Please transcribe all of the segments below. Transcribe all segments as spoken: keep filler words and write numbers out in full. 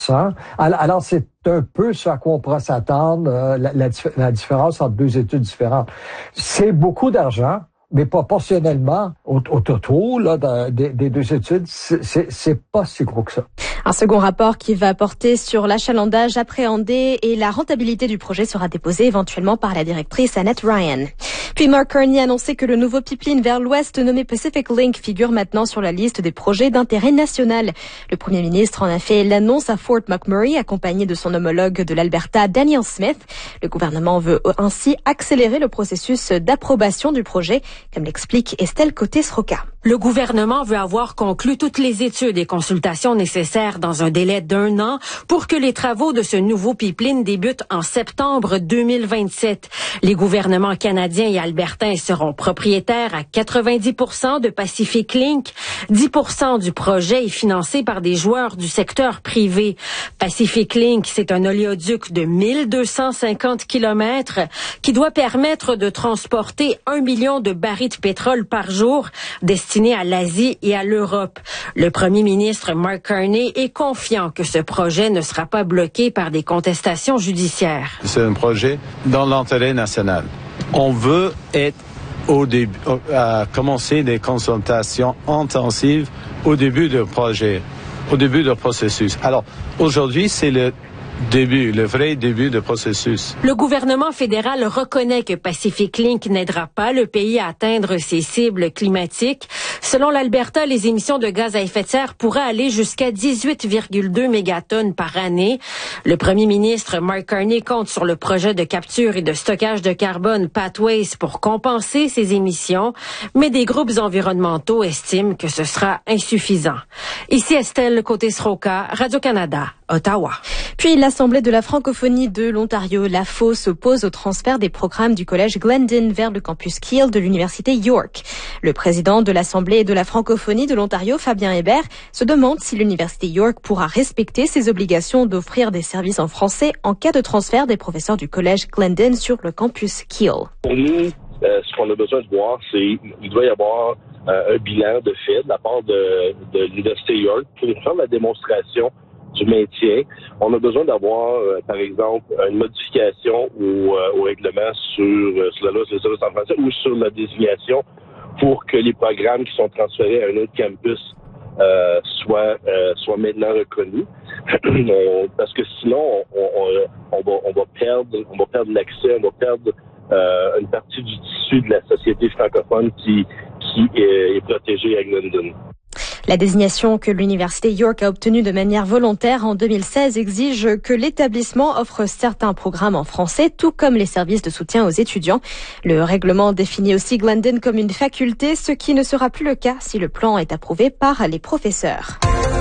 Alors, c'est un peu ce à quoi on pourra s'attendre, euh, la, la, la différence entre deux études différentes. C'est beaucoup d'argent, mais proportionnellement au, au total là, de, de, des deux études, c'est, c'est, c'est pas si gros que ça. Un second rapport qui va porter sur l'achalandage appréhendé et la rentabilité du projet sera déposé éventuellement par la directrice Annette Ryan. Puis Mark Carney a annoncé que le nouveau pipeline vers l'ouest nommé Pacific Link figure maintenant sur la liste des projets d'intérêt national. Le Premier ministre en a fait l'annonce à Fort McMurray, accompagné de son homologue de l'Alberta, Daniel Smith. Le gouvernement veut ainsi accélérer le processus d'approbation du projet, comme l'explique Estelle Côté-Sroka. Le gouvernement veut avoir conclu toutes les études et consultations nécessaires dans un délai d'un an pour que les travaux de ce nouveau pipeline débutent en septembre deux mille vingt-sept. Les gouvernements canadiens et albertains seront propriétaires à quatre-vingt-dix pour cent de Pacific Link. dix pour cent du projet est financé par des joueurs du secteur privé. Pacific Link, c'est un oléoduc de mille deux cent cinquante kilomètres qui doit permettre de transporter un million de barils de pétrole par jour destinés à l'Asie et à l'Europe. Le premier ministre Mark Carney est confiant que ce projet ne sera pas bloqué par des contestations judiciaires. C'est un projet dans l'intérêt national. On veut être au début, à commencer des consultations intensives au début du projet, au début du processus. Alors, aujourd'hui, c'est le début, le vrai début du processus. Le gouvernement fédéral reconnaît que Pacific Link n'aidera pas le pays à atteindre ses cibles climatiques. Selon l'Alberta, les émissions de gaz à effet de serre pourraient aller jusqu'à dix-huit virgule deux mégatonnes par année. Le premier ministre Mark Carney compte sur le projet de capture et de stockage de carbone Pathways pour compenser ces émissions, mais des groupes environnementaux estiment que ce sera insuffisant. Ici Estelle Côté-Sroka, Radio-Canada, Ottawa. Puis l'Assemblée de la francophonie de l'Ontario, l'A F O, s'oppose au transfert des programmes du collège Glendon vers le campus Keele de l'Université York. Le président de l'Assemblée de la francophonie de l'Ontario, Fabien Hébert, se demande si l'Université York pourra respecter ses obligations d'offrir des services en français en cas de transfert des professeurs du collège Glendon sur le campus Keele. Pour nous, euh, ce qu'on a besoin de voir, c'est qu'il doit y avoir euh, un bilan de fait de la part de, de l'Université York pour faire la démonstration du maintien. On a besoin d'avoir, euh, par exemple, une modification au, euh, au règlement sur, euh, sur la loi sur les services en français ou sur la désignation pour que les programmes qui sont transférés à un autre campus euh, soient, euh, soient maintenant reconnus. on, parce que sinon, on, on, on, va, on va perdre, on va perdre l'accès, on va perdre euh, une partie du tissu de la société francophone qui, qui est, est protégée à Glendon. La désignation que l'Université York a obtenue de manière volontaire en deux mille seize exige que l'établissement offre certains programmes en français, tout comme les services de soutien aux étudiants. Le règlement définit aussi Glendon comme une faculté, ce qui ne sera plus le cas si le plan est approuvé par les professeurs.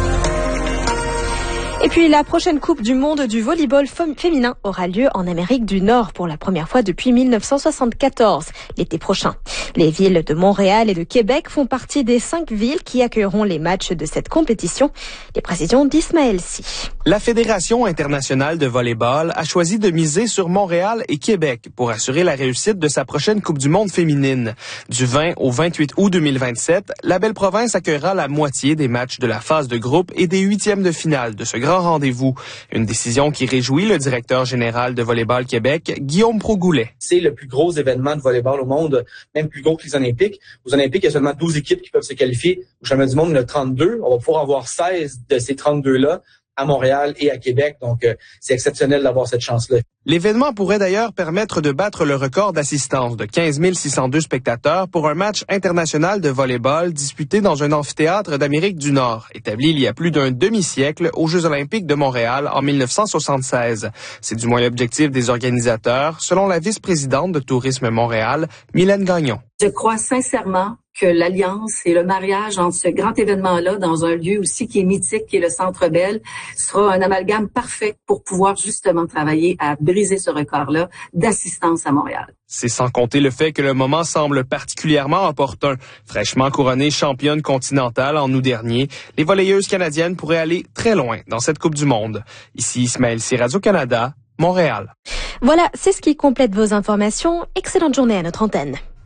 Et puis la prochaine Coupe du monde du volleyball féminin aura lieu en Amérique du Nord pour la première fois depuis mille neuf cent soixante-quatorze, l'été prochain. Les villes de Montréal et de Québec font partie des cinq villes qui accueilleront les matchs de cette compétition. Les précisions d'Ismaël Si. La Fédération internationale de volleyball a choisi de miser sur Montréal et Québec pour assurer la réussite de sa prochaine Coupe du monde féminine. Du vingt au vingt-huit août deux mille vingt-sept, la belle province accueillera la moitié des matchs de la phase de groupe et des huitièmes de finale de ce grand rendez-vous. Une décision qui réjouit le directeur général de Volleyball Québec, Guillaume Progoulet. C'est le plus gros événement de volleyball au monde, même plus gros que les Olympiques. Aux Olympiques, il y a seulement douze équipes qui peuvent se qualifier. Au championnat du monde, il y en a trente-deux. On va pouvoir avoir seize de ces trente-deux-là à Montréal et à Québec. Donc, euh, c'est exceptionnel d'avoir cette chance-là. L'événement pourrait d'ailleurs permettre de battre le record d'assistance de quinze mille six cent deux spectateurs pour un match international de volleyball disputé dans un amphithéâtre d'Amérique du Nord, établi il y a plus d'un demi-siècle aux Jeux olympiques de Montréal en mille neuf cent soixante-seize. C'est du moins l'objectif des organisateurs, selon la vice-présidente de Tourisme Montréal, Mylène Gagnon. Je crois sincèrement que l'alliance et le mariage entre ce grand événement-là dans un lieu aussi qui est mythique, qui est le Centre Bell, sera un amalgame parfait pour pouvoir justement travailler à briser ce record-là d'assistance à Montréal. C'est sans compter le fait que le moment semble particulièrement opportun. Fraîchement couronnée championne continentale en août dernier, les volleyeuses canadiennes pourraient aller très loin dans cette Coupe du monde. Ici Ismaël Si, Radio-Canada, Montréal. Voilà, c'est ce qui complète vos informations. Excellente journée à notre antenne.